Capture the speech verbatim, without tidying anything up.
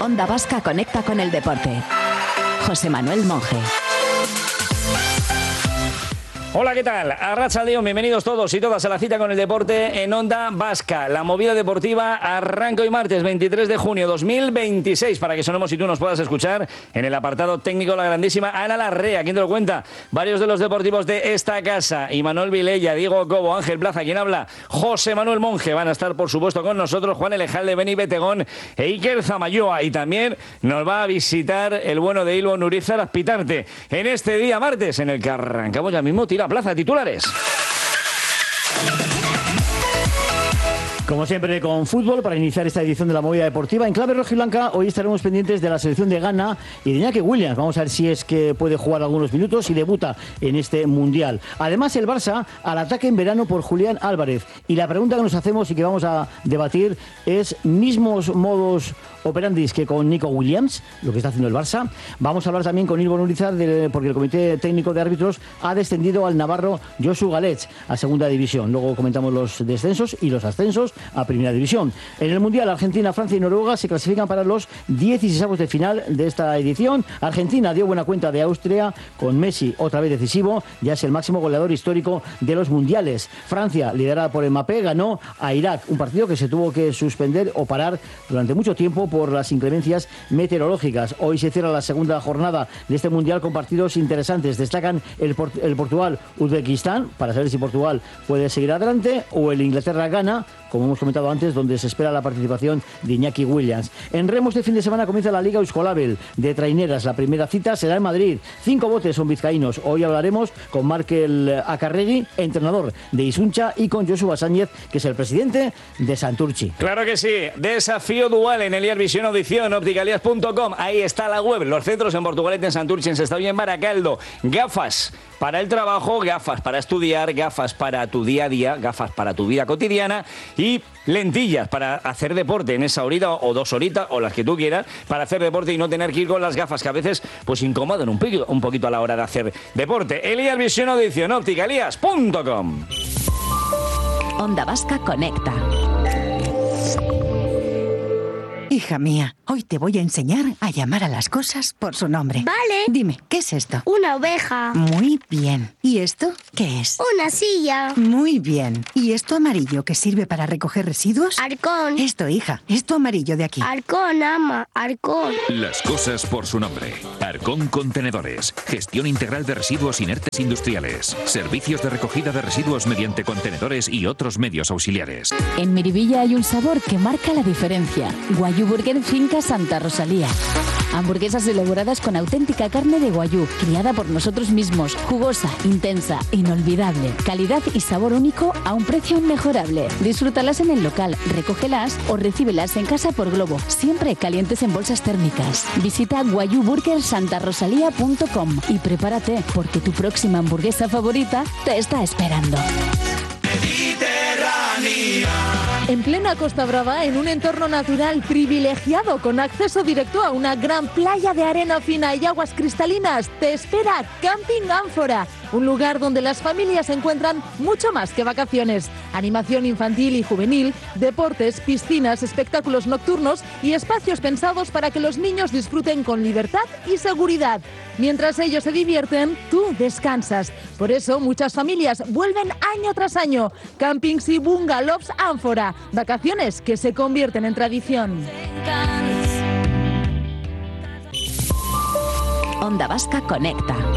Onda Vasca conecta con el deporte. José Manuel Monje. Hola, ¿qué tal? Arratsaldeon, bienvenidos todos y todas a la cita con el deporte en Onda Vasca. La movida deportiva arranca hoy martes veintitrés de junio dos mil veintiséis para que sonemos y tú nos puedas escuchar en el apartado técnico la grandísima Ana Larrea. ¿Quién te lo cuenta? Varios de los deportivos de esta casa, Imanol Vilella, Diego Cobo, Ángel Plaza, ¿quién habla? José Manuel Monje. Van a estar, por supuesto, con nosotros Juan Elejalde, Beni Betegón e Iker Zamayoa. Y también nos va a visitar el bueno de Ilvo Nurizar Azpitarte en este día martes en el que arrancamos ya mismo. La plaza, titulares. Como siempre, con fútbol, para iniciar esta edición de la movida deportiva. En clave rojiblanca, hoy estaremos pendientes de la selección de Ghana y de Iñaki Williams. Vamos a ver si es que puede jugar algunos minutos y debuta en este Mundial. Además, el Barça al ataque en verano por Julián Álvarez. Y la pregunta que nos hacemos y que vamos a debatir es mismos modos operandis que con Nico Williams, lo que está haciendo el Barça. Vamos a hablar también con Ilvo Nurizar, de, porque el Comité Técnico de Árbitros ha descendido al navarro Josu Galets a Segunda División. Luego comentamos los descensos y los ascensos a Primera División. En el Mundial, Argentina, Francia y Noruega se clasifican para los dieciseisavos de final de esta edición. Argentina dio buena cuenta de Austria con Messi otra vez decisivo, ya es el máximo goleador histórico de los mundiales. Francia, liderada por Mbappé, ganó a Irak, un partido que se tuvo que suspender o parar durante mucho tiempo por las inclemencias meteorológicas. Hoy se cierra la segunda jornada de este Mundial con partidos interesantes. Destacan el, Port- el Portugal-Uzbekistán, para saber si Portugal puede seguir adelante, o el Inglaterra-Ghana, como hemos comentado antes, donde se espera la participación de Iñaki Williams. En remo este fin de semana comienza la Liga Euskolabel de traineras. La primera cita será en Madrid. Cinco botes son vizcaínos. Hoy hablaremos con Markel Acarregui, entrenador de Isuncha, y con Josu Basáñez, que es el presidente de Santurchi. Claro que sí. Desafío dual en Eliar Visión Audición, opticalias punto com. Ahí está la web. Los centros en Portugalete, en Santurchi, en Sestao y en Baracaldo. Gafas para el trabajo, gafas para estudiar, gafas para tu día a día, gafas para tu vida cotidiana y lentillas para hacer deporte en esa horita o dos horitas o las que tú quieras, para hacer deporte y no tener que ir con las gafas que a veces pues incomodan un poquito, un poquito a la hora de hacer deporte. Eliar Visión Audición, opticalias punto com. Onda Vasca conecta. Hija mía, hoy te voy a enseñar a llamar a las cosas por su nombre. Vale. Dime, ¿qué es esto? Una oveja. Muy bien. ¿Y esto qué es? Una silla. Muy bien. ¿Y esto amarillo que sirve para recoger residuos? Arcón. Esto, hija, esto amarillo de aquí. Arcón, ama. Arcón. Las cosas por su nombre. Arcón Contenedores. Gestión integral de residuos inertes industriales. Servicios de recogida de residuos mediante contenedores y otros medios auxiliares. En Miribilla hay un sabor que marca la diferencia. Guayú Burger Finca Santa Rosalía. Hamburguesas elaboradas con auténtica carne de guayú, criada por nosotros mismos, jugosa, intensa, inolvidable, calidad y sabor único a un precio inmejorable. Disfrútalas en el local, recógelas o recíbelas en casa por globo, siempre calientes en bolsas térmicas. Visita guayú burger santa rosalía punto com y prepárate porque tu próxima hamburguesa favorita te está esperando. En plena Costa Brava, en un entorno natural privilegiado con acceso directo a una gran playa de arena fina y aguas cristalinas, te espera Camping Ánfora, un lugar donde las familias encuentran mucho más que vacaciones. Animación infantil y juvenil, deportes, piscinas, espectáculos nocturnos y espacios pensados para que los niños disfruten con libertad y seguridad. Mientras ellos se divierten, tú descansas. Por eso muchas familias vuelven año tras año. Campings y bungalows Ánfora. Vacaciones que se convierten en tradición. Onda Vasca conecta.